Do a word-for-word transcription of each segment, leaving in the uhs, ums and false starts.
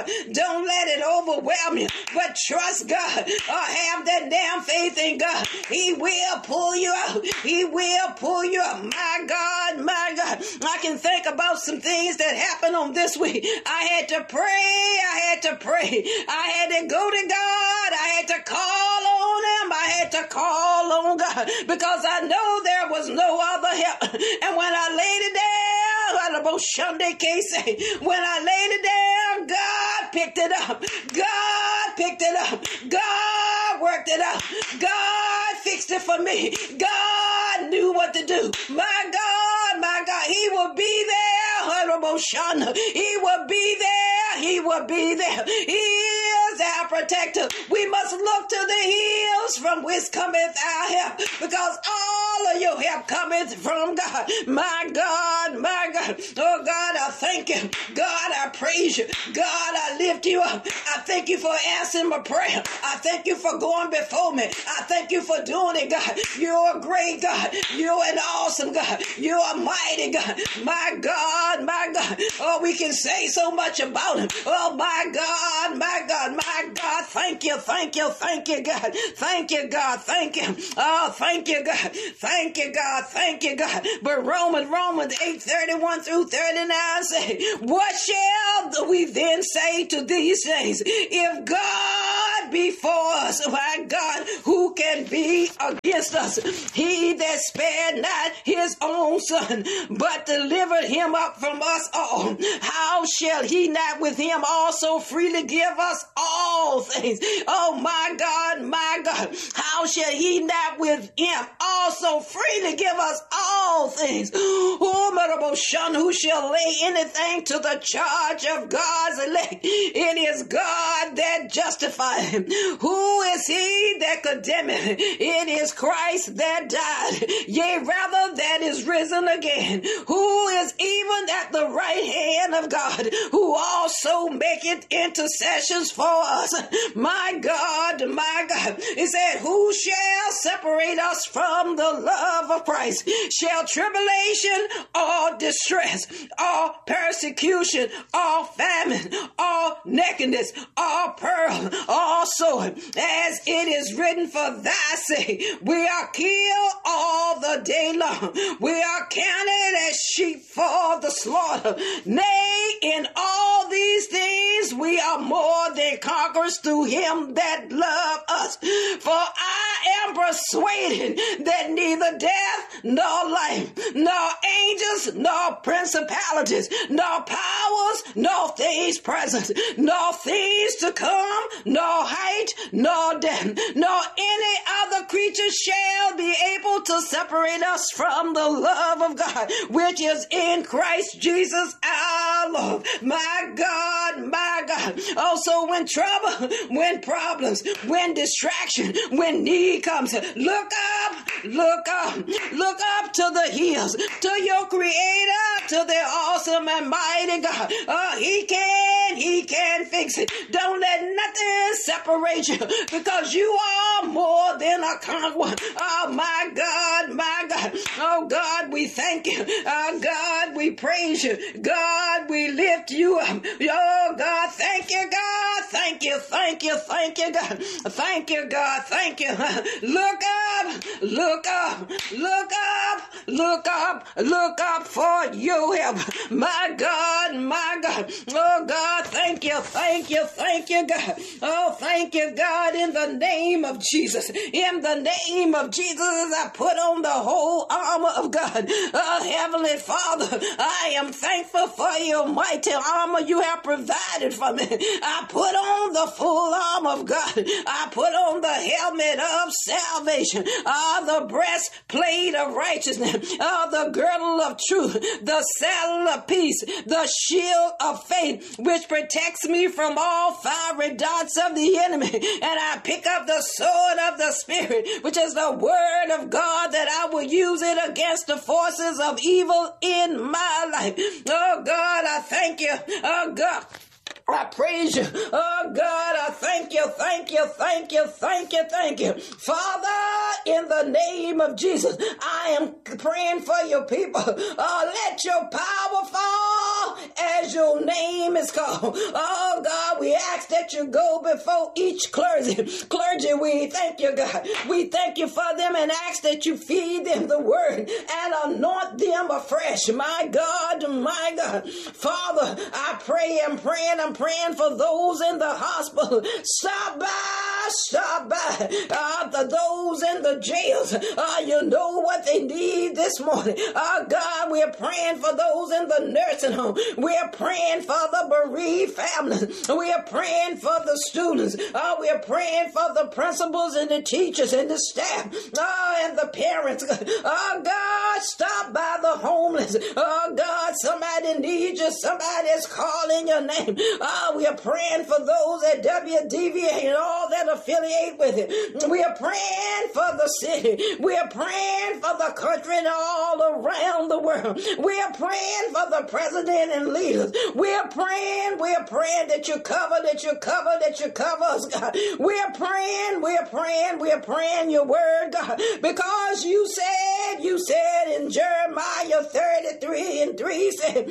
God. Don't let it overwhelm you, but trust God. Or have that damn faith in God. He will pull you out. He will pull you out. My God, my God. I can think about some things that happened on this week. I had to pray. I had to pray. I had to go to God. I had to call on him. I had to call on God because I know there was no other help. And when I laid it down, when I laid it down, God picked it up. God picked it up. God worked it out. God fixed it for me. God knew what to do. My God, my God, he will be there. He will be there. He will be there. He is our protector. We must look to the hills from which cometh our help, because all of your help cometh from God. My God, my God. Oh God, I thank you. God, I praise you. God, I lift you up. I thank you for answering my prayer. I thank you for going before me. I thank you for doing it, God. You're a great God. You're an awesome God. You're a mighty God. My God, my God. Oh, we can say so much about him. Oh, my God, my God, my God. Thank you, thank you, thank you, God. Thank you, God. Thank you. Oh, thank you, God. Thank you, God. Thank you, God. But Romans, Romans eight thirty-one through thirty-nine say, what shall we then say to these things? If God be for us, my God, who can be against us? He that spared not his own son, but delivered him up from us all, how shall he not with him also freely give us all things? Oh my God, my God, how shall he not with him also freely give us all things? Who shall lay anything to the charge of God's elect? It is God that justifies him. Who is he that condemneth? It is Christ that died, yea, rather that is risen again, who is even at the right hand of God, who also maketh intercessions for us. My God, my God. It said, who shall separate us from the love of Christ? Shall tribulation or distress or persecution or famine or nakedness or peril or sword? As it is written, for thy sake we are killed all the day long. We are counted as sheep for the slaughter. Nay, in all these things we are more than conquerors through him that loved us. For I am persuaded that neither death nor life, nor angels, nor principalities, nor powers, nor things present, nor things to come, nor height, nor depth, nor any other creature shall be able to separate us from the love of God, which is in Christ Jesus our Lord. My God, my God. Also, when trouble, when problems, when distraction, when need comes, look up, look up, look up to the hills, to your Creator, to the awesome and mighty God. Oh, he can, he can fix it. Don't let nothing separate you, because you are more than a conqueror. Oh, my God, my God. Oh, God, we thank you. Oh, God, we praise you. God, we lift you up. Oh, God, thank you, God. Thank you, thank you, thank you, God. Thank you, God. Thank you. Look up, look up, look up, look up, look up for your help. My God, my God. Oh, God, thank you, thank you, thank you, God. Oh, thank you, God, in the name of Jesus. In the name of Jesus, I put on the whole armor of God. Oh, Heavenly Father, I am thankful for your mighty armor you have provided for me. I put on the full armor of God. I put on the helmet of salvation, uh, the breastplate of righteousness, uh, the girdle of truth, the saddle of peace, the shield of faith, which protects me from all fiery darts of the enemy. And I pick up the sword of the Spirit, which is the word of God, that I will use it against the forces of evil in my life. Oh God, I thank you. Oh God, I praise you. Oh God, I thank you, thank you, thank you, thank you, thank you. Father, in the name of Jesus, I am praying for your people. Oh, let your power fall as your name is called. Oh God, we ask that you go before each clergy. Clergy, we thank you, God. We thank you for them and ask that you feed them the word and anoint them afresh. My God, my God. Father, I pray and praying, I'm praying for those in the hospital. Stop by, stop by. Uh, the, those in the jails, uh, you know what they need this morning. Oh God, we're praying for those in the nursing home. We're praying for the bereaved families. We're praying for the students. Uh, we're praying for the principals and the teachers and the staff. Oh, and the parents. Oh God, stop by the homeless. Oh God, somebody needs you. Somebody is calling your name. Oh, we are praying for those at W D V A and all that affiliate with it. We are praying for the city. We are praying for the country and all around the world. We are praying for the president and leaders. We are praying, we are praying that you cover, that you cover, that you cover us, God. We are praying, we are praying, we are praying your word, God, because you said, you said in Jeremiah thirty-three and three, said,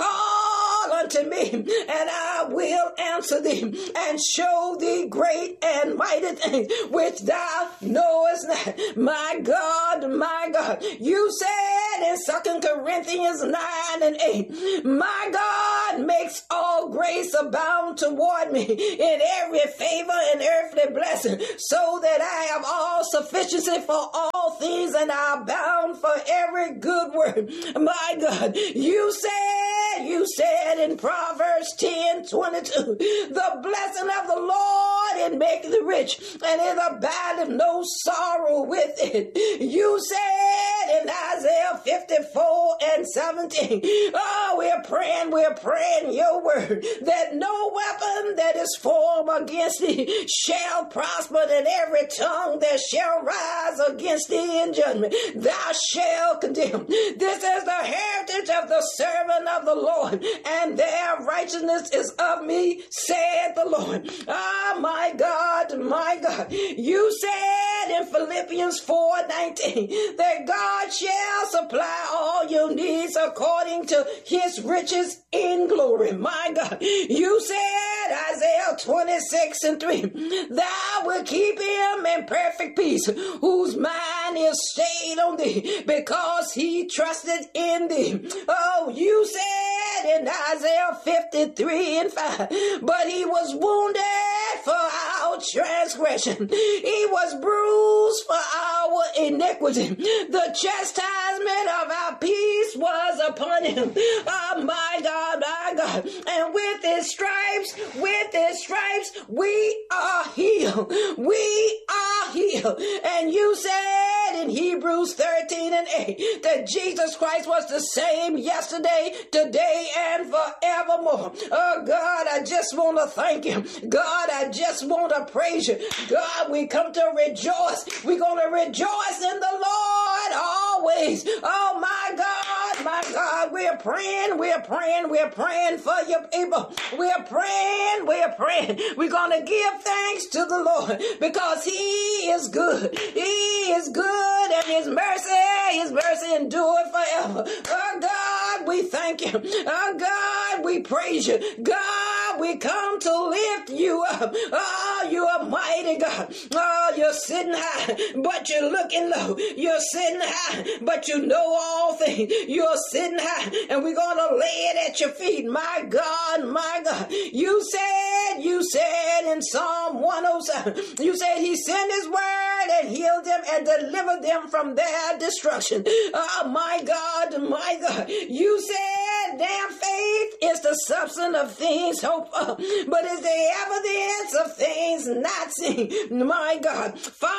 call unto me and I will answer thee and show thee great and mighty things which thou knowest not. My God, my God, you said in Second Corinthians nine and eight, my God makes all grace abound toward me in every favor and earthly blessing, so that I have all sufficiency for all things and I abound for every good work. My God, you said, you said in Proverbs ten twenty-two, the blessing of the Lord it maketh rich, and it abideth no sorrow with it. You said in Isaiah fifty-four and seventeen, oh, we're praying, we're praying your word, that no weapon that is formed against thee shall prosper, and every tongue that shall rise against thee in judgment thou shalt condemn. This is the heritage of the servant of the Lord, and their righteousness is of me, said the Lord. Ah, my God, my God. You said in Philippians four nineteen that God shall supply all your needs according to his riches in glory. My God. You said, Isaiah twenty-six and three, thou will keep him in perfect peace, whose mind is stayed on thee, because he trusted in thee. Oh, you said in Isaiah fifty-three and five, but he was wounded for our transgression, he was bruised for our iniquity, the chastisement of our peace was upon him. Oh my God, my God. And with his stripes, with his stripes, we are healed. We are healed. And you said in Hebrews thirteen and eight that Jesus Christ was the same yesterday, today, and forevermore. Oh God, I just want to thank you. God, I just want to praise you. God, we come to rejoice. We're going to rejoice in the Lord always. Oh my God, my God, we're praying, we're praying, we're praying for your people. We're praying, we're praying. We're going to give thanks to the Lord because he is good. He is good and his mercy, his mercy endure forever. Oh God, we thank you. Oh God, we praise you. God, we come to lift you up. Oh, you are mighty God. Oh, you're sitting high, but you're looking low. You're sitting high, but you know all things. You're sitting high, and we're going to lay it at your feet. My God, my God. You said, you said in Psalm one oh seven, you said he sent his word and healed them and delivered them from their destruction. Oh, my God, my God. You said, damn faith is the substance of things hoped for, but is the evidence of things not seen. My God.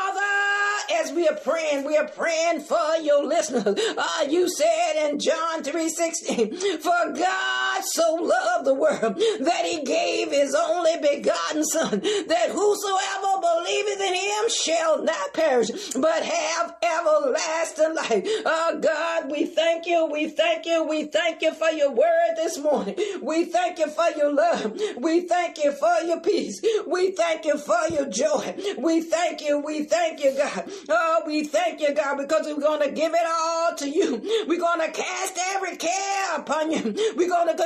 Father, as we are praying, we are praying for your listeners. Uh, you said in John three sixteen, for God so loved the world that he gave his only begotten Son, that whosoever believeth in him shall not perish, but have everlasting life. Oh God, we thank you, we thank you, we thank you for your word this morning. We thank you for your love. We thank you for your peace. We thank you for your joy. We thank you, we thank you, God. Oh, we thank you, God, because we're going to give it all to you. We're going to cast every care upon you. We're going to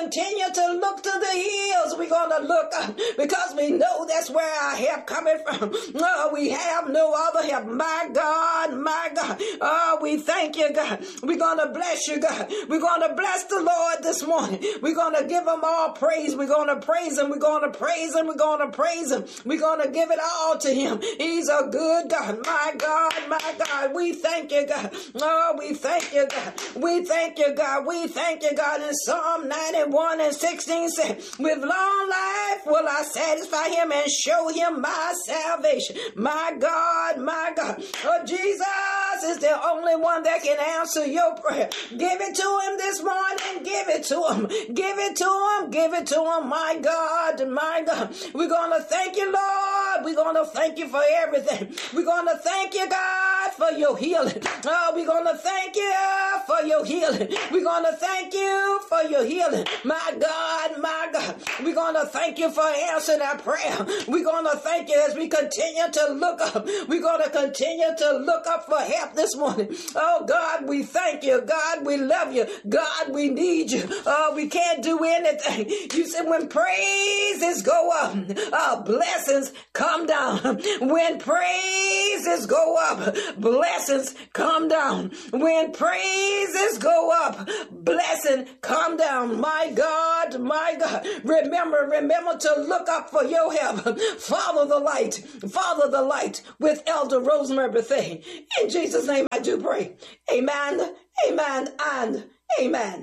continue to look to the hills. We're going to look up because we know that's where our help coming from. Oh, we have no other help. My God, my God. Oh, we thank you, God. We're going to bless you, God. We're going to bless the Lord this morning. We're going to give him all praise. We're going to praise him. We're going to praise him. We're going to praise him. We're going to give it all to him. He's a good God. My God, my God. We thank you, God. Oh, we thank you, God. We thank you, God. We thank you, God. In Psalm ninety-one and sixteen said, with long life will I satisfy him and show him my salvation. My God, my God. Oh, Jesus is the only one that can answer your prayer. Give it to him this morning. Give it to him. Give it to him. Give it to him. My God, my God. We're going to thank you, Lord. We're going to thank you for everything. We're going to thank you, God, for your healing. Oh, we're going to thank you for your healing. We're going to thank you for your healing. My God, my God. We're going to thank you for answering our prayer. We're going to thank you as we continue to look up. We're going to continue to look up for help this morning. Oh, God, we thank you. God, we love you. God, we need you. Oh, we can't do anything. You said when praises go up, uh, blessings come down. When praises go up, blessings come down. When praises go up, blessing come down. My God, my God. Remember, remember to look up for your help. Follow the light. Follow the light with Elder Rosemary Bethea. In Jesus' name I do pray. Amen, amen, and amen.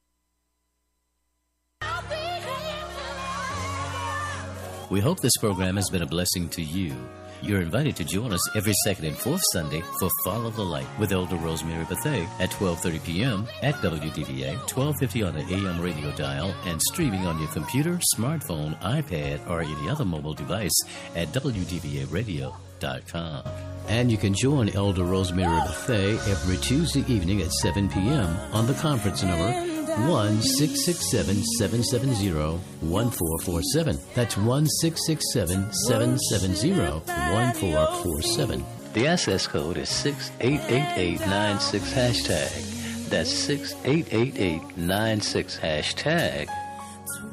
We hope this program has been a blessing to you. You're invited to join us every second and fourth Sunday for Follow the Light with Elder Rosemary Bethea at twelve thirty p.m. at W D V A, twelve fifty on the A M radio dial, and streaming on your computer, smartphone, iPad, or any other mobile device at W D V A radio dot com. And you can join Elder Rosemary Bethea every Tuesday evening at seven p.m. on the conference number one six six seven, seven seven zero, one four four seven. That's one six six seven, seven seven zero, one four four seven. The access code is six eight eight eight nine six hashtag. That's six eight eight eight nine six hashtag.